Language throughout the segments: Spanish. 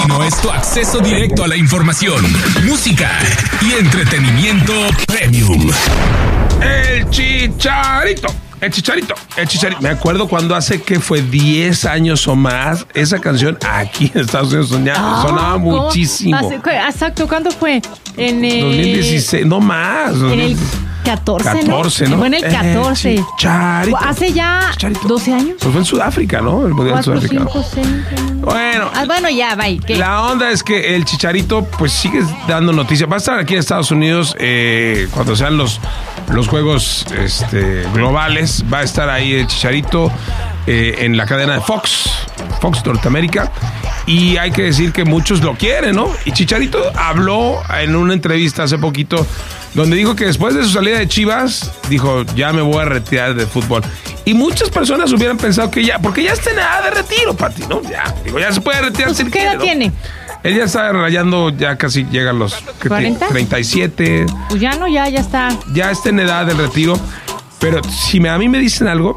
Latino es tu acceso directo a la información, música y entretenimiento premium. El Chicharito. Me acuerdo cuando hace que fue 10 años o más, esa canción aquí en Estados Unidos sonaba muchísimo. Exacto, ¿cuándo fue? En 2016, no más. En el 14, ¿no? Fue en el 14. Chicharito. Hace ya Chicharito. 12 años. Pues fue en Sudáfrica, ¿no? El Mundial de 4, Sudáfrica. 5, 6. Bueno, Ya, bye. ¿Qué? La onda es que el Chicharito pues sigue dando noticias. Va a estar aquí en Estados Unidos cuando sean los juegos globales. Va a estar ahí el Chicharito en la cadena de Fox Norteamérica. Y hay que decir que muchos lo quieren, ¿no? Y Chicharito habló en una entrevista hace poquito donde dijo que después de su salida de Chivas, dijo, ya me voy a retirar del fútbol. Y muchas personas hubieran pensado que ya, porque ya está en edad de retiro, Pati, ¿no? Ya se puede retirar si ¿Qué edad tiene? Él ya está rayando, ya casi llega a los 40? 37. Pues ya no, ya está. Ya está en edad del retiro. Pero si a mí me dicen algo,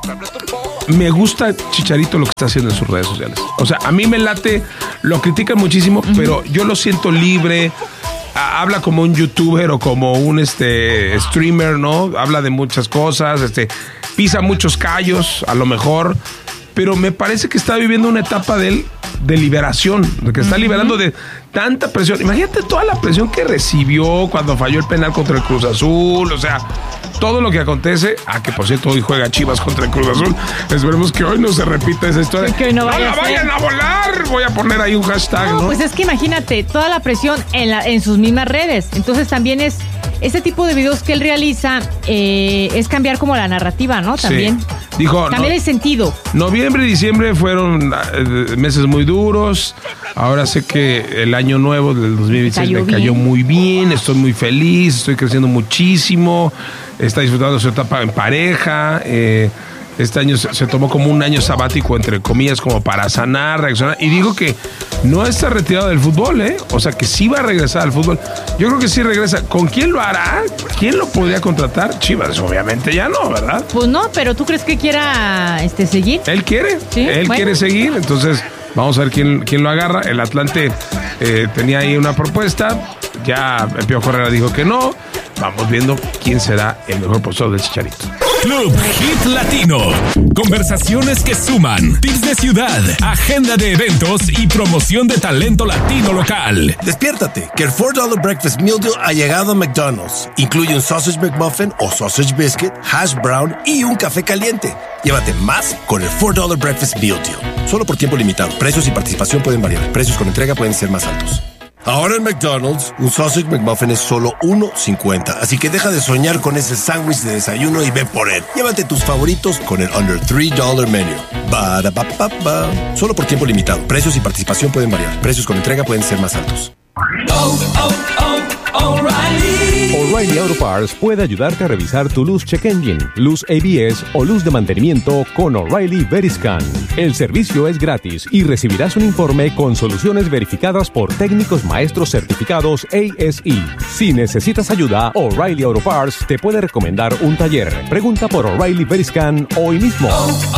me gusta Chicharito lo que está haciendo en sus redes sociales. O sea, a mí me late, lo critican muchísimo, pero yo lo siento libre. Habla como un youtuber o como un streamer, ¿no? Habla de muchas cosas, pisa muchos callos, a lo mejor, pero me parece que está viviendo una etapa de liberación, de que está liberando de tanta presión. Imagínate toda la presión que recibió cuando falló el penal contra el Cruz Azul, o sea, todo lo que acontece. Que por cierto hoy juega Chivas contra el Cruz Azul. Esperemos que hoy no se repita esa historia. Que hoy no la vayan a volar. Voy a poner ahí un hashtag, ¿no? Pues es que imagínate toda la presión en sus mismas redes. Entonces también es ese tipo de videos que él realiza, es cambiar como la narrativa, ¿no? También. Sí. Dijo, cambiar el sentido. Noviembre y diciembre fueron meses muy duros. Ahora sé que el año nuevo del 2026 me cayó muy bien. Estoy muy feliz, estoy creciendo muchísimo. Está disfrutando su etapa en pareja. Este año se tomó como un año sabático, entre comillas, como para sanar, reaccionar. Y dijo que no está retirado del fútbol, ¿eh? O sea, que sí va a regresar al fútbol. Yo creo que sí regresa. ¿Con quién lo hará? ¿Quién lo podría contratar? Chivas, obviamente ya no, ¿verdad? Pues no, pero ¿tú crees que quiera seguir? Él quiere. ¿Sí? Él quiere seguir. Entonces, vamos a ver quién lo agarra. El Atlante tenía ahí una propuesta. Ya el Piojo Herrera dijo que no. Vamos viendo quién será el mejor postor del Chicharito. Club Hit Latino. Conversaciones que suman. Tips de ciudad. Agenda de eventos y promoción de talento latino local. Despiértate, que el $4 Breakfast Meal Deal ha llegado a McDonald's. Incluye un Sausage McMuffin o Sausage Biscuit, Hash Brown y un café caliente. Llévate más con el $4 Breakfast Meal Deal. Solo por tiempo limitado. Precios y participación pueden variar. Precios con entrega pueden ser más altos. Ahora en McDonald's, un Sausage McMuffin es solo $1.50. Así que deja de soñar con ese sándwich de desayuno y ve por él. Llévate tus favoritos con el Under $3 Menu. Ba-da-ba-ba-ba. Solo por tiempo limitado. Precios y participación pueden variar. Precios con entrega pueden ser más altos. O'Reilly Auto Parts puede ayudarte a revisar tu luz check engine, luz ABS o luz de mantenimiento con O'Reilly Veriscan. El servicio es gratis y recibirás un informe con soluciones verificadas por técnicos maestros certificados ASE. Si necesitas ayuda, O'Reilly Auto Parts te puede recomendar un taller. Pregunta por O'Reilly Veriscan hoy mismo.